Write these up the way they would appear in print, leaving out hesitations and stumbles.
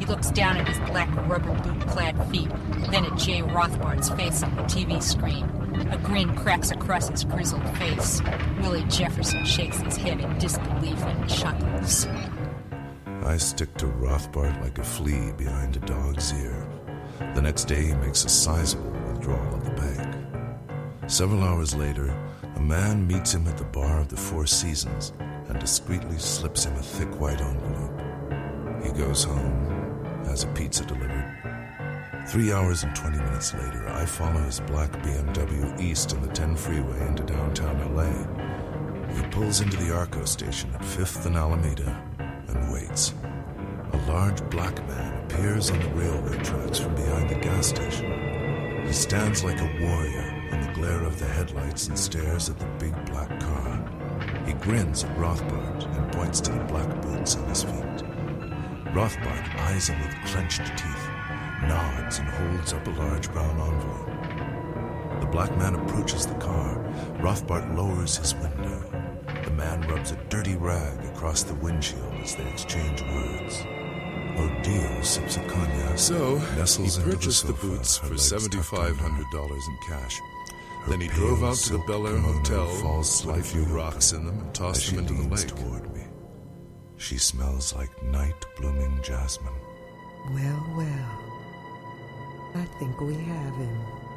He looks down at his black rubber boot-clad feet, then at Jay Rothbart's face on the TV screen. A grin cracks across his grizzled face. Willie Jefferson shakes his head in disbelief and chuckles. I stick to Rothbart like a flea behind a dog's ear. The next day he makes a sizable withdrawal at the bank. Several hours later, a man meets him at the bar of the Four Seasons and discreetly slips him a thick white envelope. He goes home, has a pizza delivered. 3 hours and 20 minutes later, I follow his black BMW east on the 10 freeway into downtown L.A. He pulls into the Arco station at 5th and Alameda and waits. A large black man appears on the railway tracks from behind the gas station. He stands like a warrior in the glare of the headlights and stares at the big black car. He grins at Rothbart and points to the black boots on his feet. Rothbart eyes him with clenched teeth, nods and holds up a large brown envelope. The black man approaches the car. Rothbart lowers his window. The man rubs a dirty rag across the windshield as they exchange words. Odile sips a cognac. So, nestles he into purchased the sofa, boots her for legs $7,500 in cash. Then he Her drove pale out to the silk Bel Air kimono Hotel, falls put a few slightly rocks in them, and as tossed she them into the leans lake. toward me. She smells like night-blooming jasmine. Well, well. I think we have him.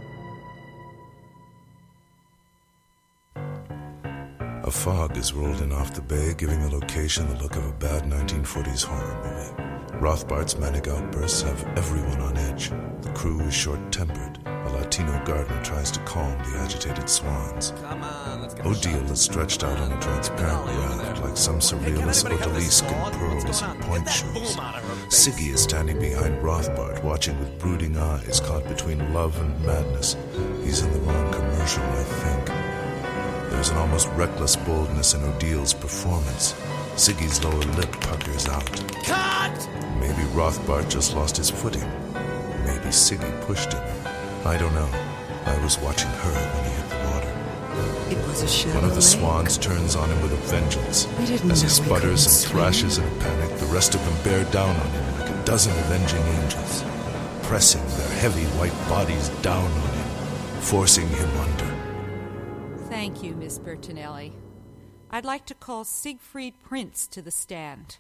A fog is rolled in off the bay, giving the location the look of a bad 1940s horror movie. Rothbart's manic outbursts have everyone on edge. The crew is short-tempered. A Latino gardener tries to calm the agitated swans. Odile is stretched out on a transparent raft like some surrealist odalisque in pearls and point shoes. Siggy is standing behind Rothbart, watching with brooding eyes caught between love and madness. He's in the wrong commercial, I think. There's an almost reckless boldness in Odile's performance. Siggy's lower lip puckers out. Cut! Maybe Rothbart just lost his footing. Maybe Siggy pushed him. I don't know. I was watching her when he hit the water. It was a shallow One of the lake. swans turns on him with a vengeance. We didn't As he know we sputters and couldn't swim. thrashes in a panic, the rest of them bear down on him like a dozen avenging angels, pressing their heavy white bodies down on him, forcing him under. Thank you, Miss Bertinelli. I'd like to call Siegfried Prince to the stand.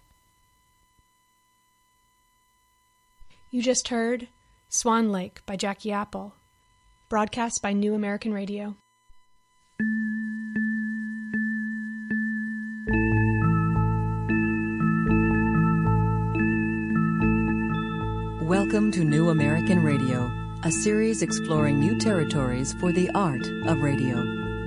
You just heard Swan Lake by Jackie Apple, broadcast by New American Radio. Welcome to New American Radio, a series exploring new territories for the art of radio.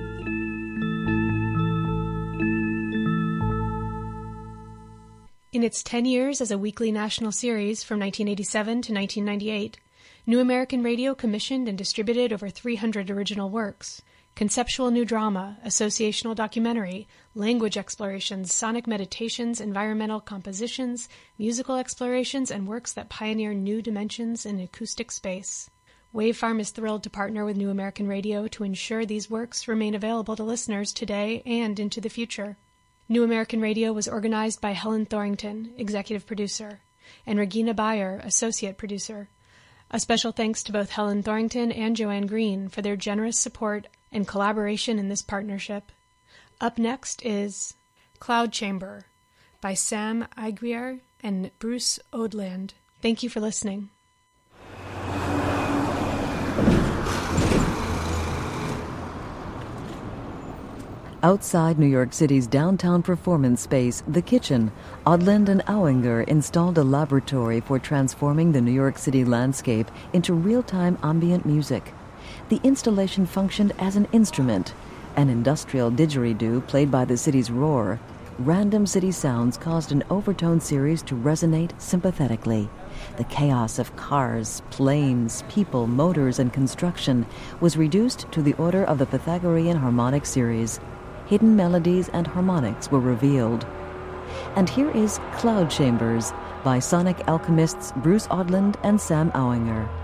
In its 10 years as a weekly national series from 1987 to 1998, New American Radio commissioned and distributed over 300 original works. Conceptual new drama, associational documentary, language explorations, sonic meditations, environmental compositions, musical explorations, and works that pioneer new dimensions in acoustic space. Wavefarm is thrilled to partner with New American Radio to ensure these works remain available to listeners today and into the future. New American Radio was organized by Helen Thorington, executive producer, and Regina Bayer, associate producer. A special thanks to both Helen Thorington and Joanne Green for their generous support and collaboration in this partnership. Up next is Cloud Chamber by Sam Aguirre and Bruce Odland. Thank you for listening. Outside New York City's downtown performance space, The Kitchen, Odland and Auinger installed a laboratory for transforming the New York City landscape into real-time ambient music. The installation functioned as an instrument, an industrial didgeridoo played by the city's roar. Random city sounds caused an overtone series to resonate sympathetically. The chaos of cars, planes, people, motors, and construction was reduced to the order of the Pythagorean harmonic series. Hidden melodies and harmonics were revealed. And here is Cloud Chambers by sonic alchemists Bruce Odland and Sam Auinger.